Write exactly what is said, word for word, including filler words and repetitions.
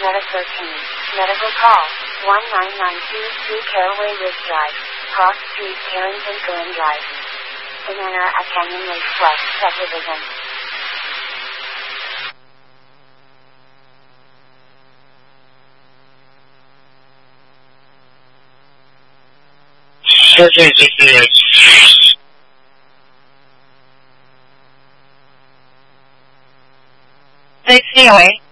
Meta thirteen. Medical call. one nine nine two two Caraway Ridge Drive. Cross Street, Carrington Glen Drive. Banana at Canyon Lake West Subdivision. fourteen sixty-eight. six C O A.